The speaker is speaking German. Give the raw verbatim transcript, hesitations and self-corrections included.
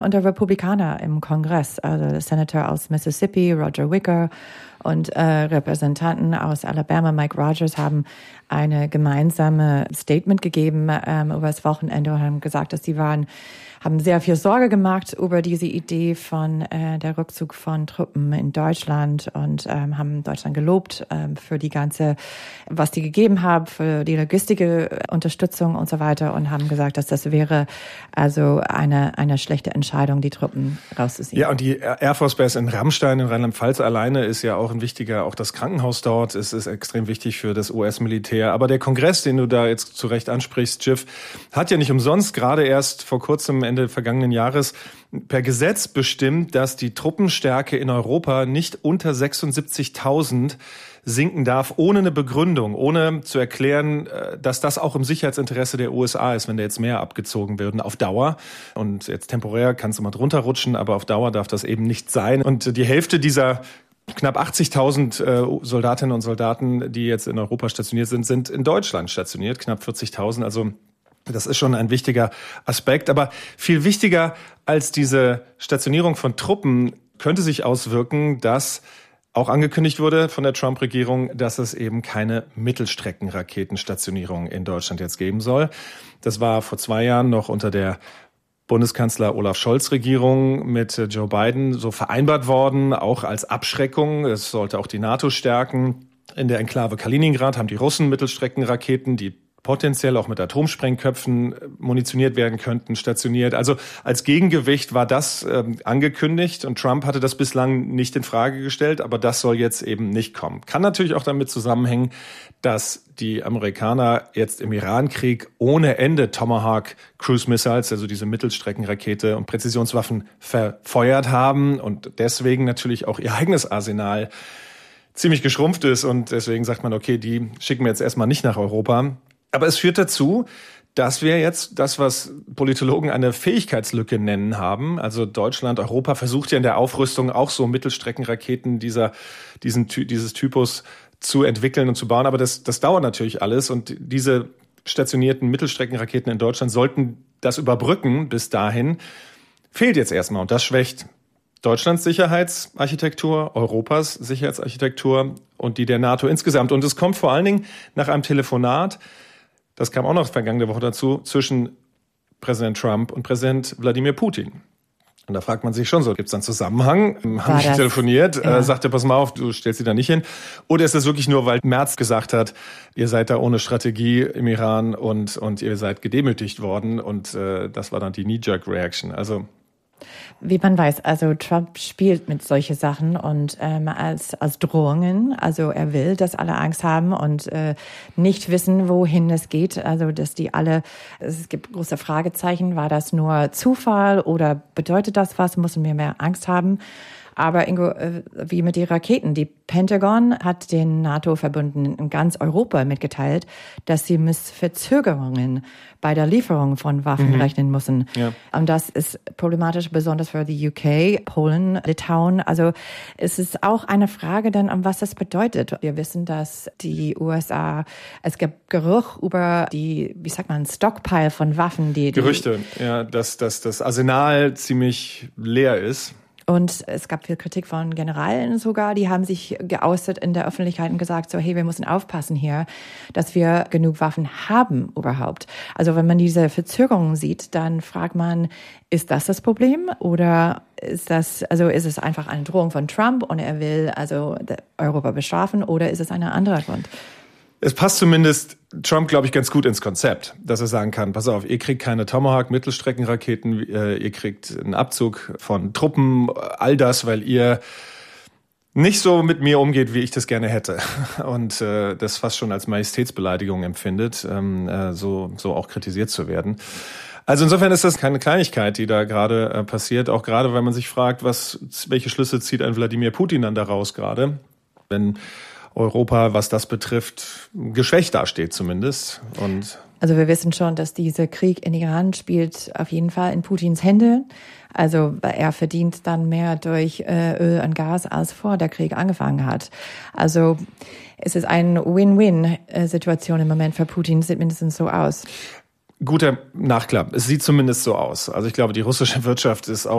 Und der Republikaner im Kongress, also der Senator aus Mississippi, Roger Wicker, und äh, Repräsentanten aus Alabama, Mike Rogers, haben eine gemeinsame Statement gegeben ähm, über das Wochenende und haben gesagt, dass sie waren, haben sehr viel Sorge gemacht über diese Idee von äh, der Rückzug von Truppen in Deutschland und ähm, haben Deutschland gelobt ähm, für die ganze, was die gegeben haben, für die logistische Unterstützung und so weiter und haben gesagt, dass das wäre also eine eine schlechte Entscheidung, die Truppen rauszuziehen. Ja, und die Air Force Base in Ramstein in Rheinland-Pfalz alleine ist ja auch ein wichtiger, auch das Krankenhaus dort ist, ist extrem wichtig für das U S-Militär. Aber der Kongress, den du da jetzt zu Recht ansprichst, Jiff, hat ja nicht umsonst gerade erst vor kurzem, Ende vergangenen Jahres, per Gesetz bestimmt, dass die Truppenstärke in Europa nicht unter sechsundsiebzigtausend sinken darf, ohne eine Begründung, ohne zu erklären, dass das auch im Sicherheitsinteresse der U S A ist, wenn da jetzt mehr abgezogen würden auf Dauer. Und jetzt temporär kannst du mal drunter rutschen, aber auf Dauer darf das eben nicht sein. Und die Hälfte dieser knapp achtzigtausend äh, Soldatinnen und Soldaten, die jetzt in Europa stationiert sind, sind in Deutschland stationiert, knapp vierzigtausend. Also das ist schon ein wichtiger Aspekt. Aber viel wichtiger als diese Stationierung von Truppen könnte sich auswirken, dass auch angekündigt wurde von der Trump-Regierung, dass es eben keine Mittelstreckenraketenstationierung in Deutschland jetzt geben soll. Das war vor zwei Jahren noch unter der Bundeskanzler Olaf Scholz-Regierung mit Joe Biden so vereinbart worden, auch als Abschreckung. Es sollte auch die NATO stärken. In der Enklave Kaliningrad haben die Russen Mittelstreckenraketen, die potenziell auch mit Atomsprengköpfen munitioniert werden könnten, stationiert. Also als Gegengewicht war das ähm, angekündigt und Trump hatte das bislang nicht in Frage gestellt, aber das soll jetzt eben nicht kommen. Kann natürlich auch damit zusammenhängen, dass die Amerikaner jetzt im Iran-Krieg ohne Ende Tomahawk Cruise Missiles, also diese Mittelstreckenrakete und Präzisionswaffen verfeuert haben und deswegen natürlich auch ihr eigenes Arsenal ziemlich geschrumpft ist und deswegen sagt man, okay, die schicken wir jetzt erstmal nicht nach Europa. Aber es führt dazu, dass wir jetzt das, was Politologen eine Fähigkeitslücke nennen haben, also Deutschland, Europa versucht ja in der Aufrüstung auch so Mittelstreckenraketen dieser, diesen, dieses Typus zu entwickeln und zu bauen. Aber das, das dauert natürlich alles und diese stationierten Mittelstreckenraketen in Deutschland sollten das überbrücken bis dahin. Fehlt jetzt erstmal und das schwächt Deutschlands Sicherheitsarchitektur, Europas Sicherheitsarchitektur und die der NATO insgesamt. Und es kommt vor allen Dingen nach einem Telefonat, das kam auch noch vergangene Woche dazu, zwischen Präsident Trump und Präsident Wladimir Putin. Und da fragt man sich schon so, gibt es einen Zusammenhang? Haben die telefoniert? Ja. Äh, sagt er, pass mal auf, du stellst sie da nicht hin. Oder ist das wirklich nur, weil Merz gesagt hat, ihr seid da ohne Strategie im Iran und, und ihr seid gedemütigt worden und äh, das war dann die Knee-Jerk-Reaction. Also wie man weiß, also Trump spielt mit solchen Sachen und ähm, als als Drohungen. Also er will, dass alle Angst haben und äh, nicht wissen, wohin es geht. Also dass die alle, es gibt große Fragezeichen. War das nur Zufall oder bedeutet das was? Müssen wir mehr Angst haben? Aber Ingo, wie mit den Raketen. Die Pentagon hat den NATO-Verbündeten in ganz Europa mitgeteilt, dass sie mit Verzögerungen bei der Lieferung von Waffen mhm. rechnen müssen. Ja. Und das ist problematisch, besonders für die U K, Polen, Litauen. Also es ist auch eine Frage dann, was das bedeutet. Wir wissen, dass die U S A, es gibt Gerüch über die, wie sagt man, Stockpile von Waffen. die, die Gerüchte, ja, dass, dass das Arsenal ziemlich leer ist. Und es gab viel Kritik von Generälen sogar, die haben sich geäußert in der Öffentlichkeit und gesagt, so hey, wir müssen aufpassen hier, dass wir genug Waffen haben überhaupt. Also wenn man diese Verzögerungen sieht, dann fragt man, ist das das Problem oder ist das, also ist es einfach eine Drohung von Trump und er will also Europa bestrafen oder ist es ein anderer Grund? Es passt zumindest Trump, glaube ich, ganz gut ins Konzept, dass er sagen kann, pass auf, ihr kriegt keine Tomahawk-Mittelstreckenraketen, ihr kriegt einen Abzug von Truppen, all das, weil ihr nicht so mit mir umgeht, wie ich das gerne hätte. Und äh, das fast schon als Majestätsbeleidigung empfindet, ähm, äh, so, so auch kritisiert zu werden. Also insofern ist das keine Kleinigkeit, die da gerade äh, passiert, auch gerade, weil man sich fragt, was, welche Schlüsse zieht ein Wladimir Putin dann daraus gerade, wenn Europa, was das betrifft, geschwächt dasteht zumindest. Und also wir wissen schon, dass dieser Krieg in Iran spielt auf jeden Fall in Putins Hände. Also er verdient dann mehr durch äh, Öl und Gas, als vor der Krieg angefangen hat. Also es ist eine Win-Win-Situation im Moment für Putin, sieht mindestens so aus. Guter Nachklapp. Es sieht zumindest so aus. Also ich glaube, die russische Wirtschaft ist auch